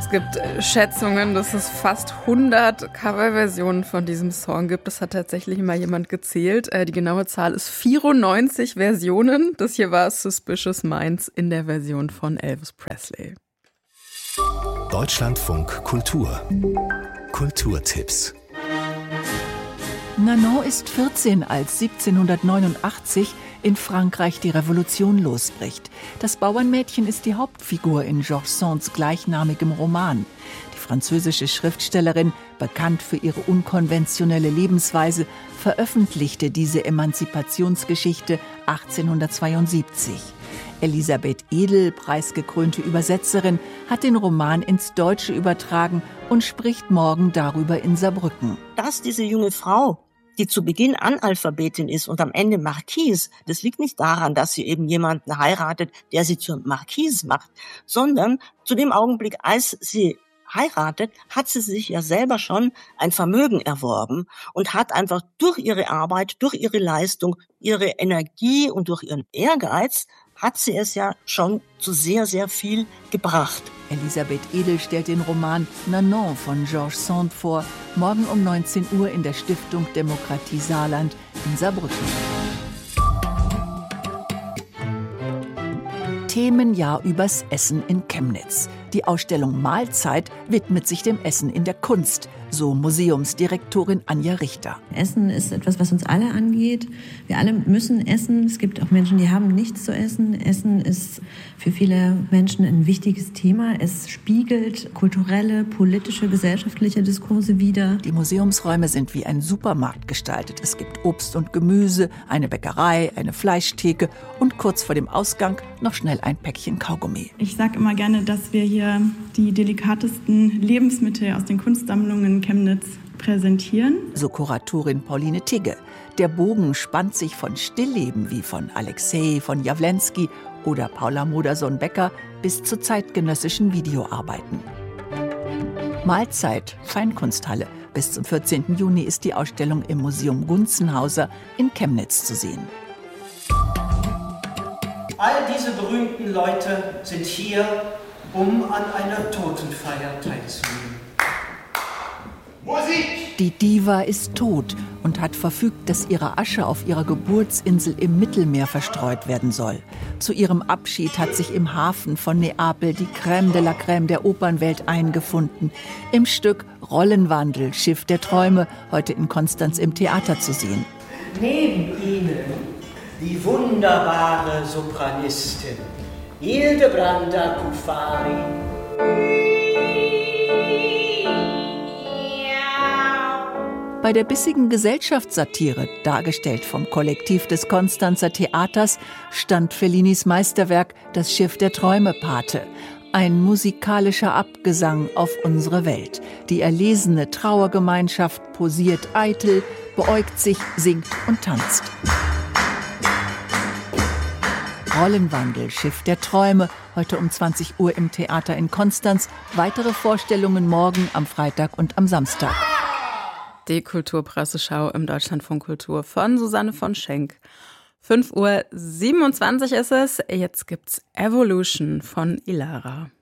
gibt Schätzungen, dass es fast 100 Coverversionen von diesem Song gibt. Das hat tatsächlich mal jemand gezählt. Die genaue Zahl ist 94 Versionen. Das hier war Suspicious Minds in der Version von Elvis Presley. Deutschlandfunk Kultur. Kulturtipps. Nanon ist 14, als 1789 in Frankreich die Revolution losbricht. Das Bauernmädchen ist die Hauptfigur in Georges Sands gleichnamigem Roman. Die französische Schriftstellerin, bekannt für ihre unkonventionelle Lebensweise, veröffentlichte diese Emanzipationsgeschichte 1872. Elisabeth Edel, preisgekrönte Übersetzerin, hat den Roman ins Deutsche übertragen und spricht morgen darüber in Saarbrücken. Dass diese junge Frau, die zu Beginn Analphabetin ist und am Ende Marquise, das liegt nicht daran, dass sie eben jemanden heiratet, der sie zur Marquise macht, sondern zu dem Augenblick, als sie heiratet, hat sie sich ja selber schon ein Vermögen erworben und hat einfach durch ihre Arbeit, durch ihre Leistung, ihre Energie und durch ihren Ehrgeiz hat sie es ja schon zu sehr, sehr viel gebracht. Elisabeth Edel stellt den Roman Nanon von Georges Sand vor, morgen um 19 Uhr in der Stiftung Demokratie Saarland in Saarbrücken. Themenjahr übers Essen in Chemnitz. Die Ausstellung Mahlzeit widmet sich dem Essen in der Kunst, so Museumsdirektorin Anja Richter. Essen ist etwas, was uns alle angeht. Wir alle müssen essen. Es gibt auch Menschen, die haben nichts zu essen. Essen ist für viele Menschen ein wichtiges Thema. Es spiegelt kulturelle, politische, gesellschaftliche Diskurse wider. Die Museumsräume sind wie ein Supermarkt gestaltet. Es gibt Obst und Gemüse, eine Bäckerei, eine Fleischtheke und kurz vor dem Ausgang noch schnell ein Päckchen Kaugummi. Ich sage immer gerne, dass wir hier die delikatesten Lebensmittel aus den Kunstsammlungen in Chemnitz präsentieren. So Kuratorin Pauline Tigge. Der Bogen spannt sich von Stillleben wie von Alexei von Jawlensky oder Paula Modersohn-Becker bis zu zeitgenössischen Videoarbeiten. Mahlzeit, Feinkunsthalle. Bis zum 14. Juni ist die Ausstellung im Museum Gunzenhauser in Chemnitz zu sehen. All diese berühmten Leute sind hier, um an einer Totenfeier teilzunehmen. Musik! Die Diva ist tot und hat verfügt, dass ihre Asche auf ihrer Geburtsinsel im Mittelmeer verstreut werden soll. Zu ihrem Abschied hat sich im Hafen von Neapel die Crème de la Crème der Opernwelt eingefunden. Im Stück Rollenwandel, Schiff der Träume, heute in Konstanz im Theater zu sehen. Neben ihnen die wunderbare Sopranistin Hildebranda Cuffari. Bei der bissigen Gesellschaftssatire, dargestellt vom Kollektiv des Konstanzer Theaters, stand Fellinis Meisterwerk Das Schiff der Träume Pate. Ein musikalischer Abgesang auf unsere Welt. Die erlesene Trauergemeinschaft posiert eitel, beäugt sich, singt und tanzt. Rollenwandel, Schiff der Träume, heute um 20 Uhr im Theater in Konstanz. Weitere Vorstellungen morgen am Freitag und am Samstag. Die Kulturpresseschau im Deutschlandfunk Kultur von Susanne von Schenk. 5:27 Uhr ist es. Jetzt gibt's Evolution von Ilara.